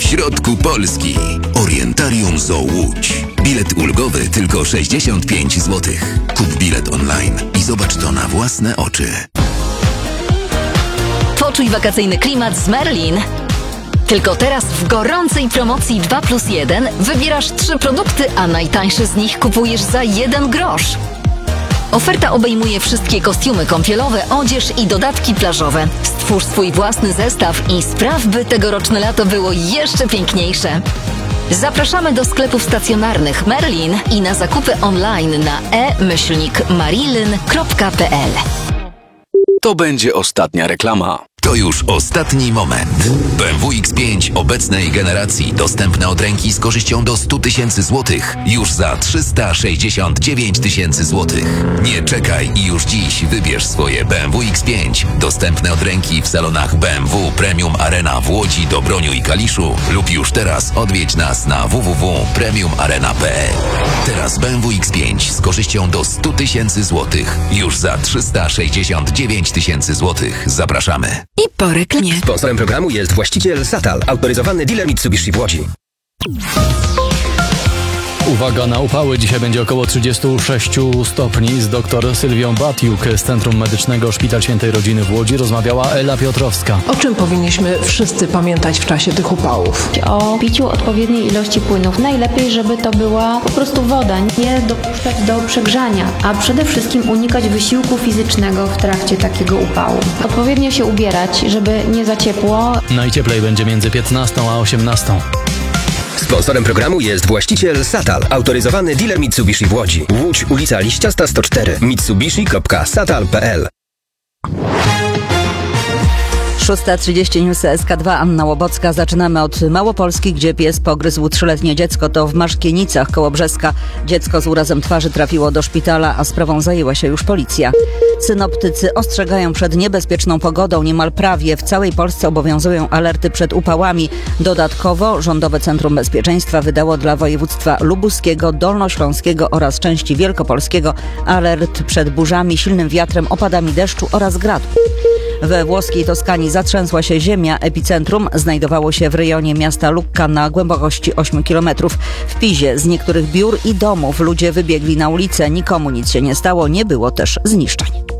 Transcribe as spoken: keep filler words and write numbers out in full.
środku Polski. Orientarium Zoo Łódź. Bilet ulgowy tylko sześćdziesiąt pięć złotych. Kup bilet online i zobacz to na własne oczy. Poczuj wakacyjny klimat z Merlin. Tylko teraz w gorącej promocji dwa plus jeden wybierasz trzy produkty, a najtańszy z nich kupujesz za jeden grosz. Oferta obejmuje wszystkie kostiumy kąpielowe, odzież i dodatki plażowe. Stwórz swój własny zestaw i spraw, by tegoroczne lato było jeszcze piękniejsze. Zapraszamy do sklepów stacjonarnych Merlin i na zakupy online na e myślnik marilyn kropka p l. To będzie ostatnia reklama. To już ostatni moment. B M W X pięć obecnej generacji dostępne od ręki z korzyścią do sto tysięcy złotych już za trzysta sześćdziesiąt dziewięć tysięcy złotych. Nie czekaj i już dziś wybierz swoje B M W X pięć dostępne od ręki w salonach B M W Premium Arena w Łodzi, Dobroniu i Kaliszu lub już teraz odwiedź nas na w w w kropka premium arena kropka p l. Teraz B M W X pięć z korzyścią do sto tysięcy złotych już za trzysta sześćdziesiąt dziewięć tysięcy złotych. Zapraszamy. I po reklamie. Sponsorem programu jest właściciel Satal, autoryzowany dealer Mitsubishi w Łodzi. Uwaga na upały. Dzisiaj będzie około trzydzieści sześć stopni. Z dr Sylwią Batiuk z Centrum Medycznego Szpital Świętej Rodziny w Łodzi rozmawiała Ela Piotrowska. O czym powinniśmy wszyscy pamiętać w czasie tych upałów? O piciu odpowiedniej ilości płynów. Najlepiej, żeby to była po prostu woda. Nie dopuszczać do przegrzania, a przede wszystkim unikać wysiłku fizycznego w trakcie takiego upału. Odpowiednio się ubierać, żeby nie za ciepło. Najcieplej będzie między piętnastą a osiemnastą. Sponsorem programu jest właściciel Satal, autoryzowany dealer Mitsubishi w Łodzi. Łódź, ulica Liściasta sto cztery. mitsubishi kropka satal kropka p l. szósta trzydzieści News S K dwa, Anna Łobocka. Zaczynamy od Małopolski, gdzie pies pogryzł trzyletnie dziecko. To w Maszkienicach koło Brzeska. Dziecko z urazem twarzy trafiło do szpitala, a sprawą zajęła się już policja. Synoptycy ostrzegają przed niebezpieczną pogodą. Niemal prawie w całej Polsce obowiązują alerty przed upałami. Dodatkowo Rządowe Centrum Bezpieczeństwa wydało dla województwa lubuskiego, dolnośląskiego oraz części wielkopolskiego alert przed burzami, silnym wiatrem, opadami deszczu oraz gradu. We włoskiej Toskanii zatrzęsła się ziemia. Epicentrum znajdowało się w rejonie miasta Lucca na głębokości ośmiu kilometrów. W Pizie z niektórych biur i domów ludzie wybiegli na ulicę. Nikomu nic się nie stało, nie było też zniszczeń.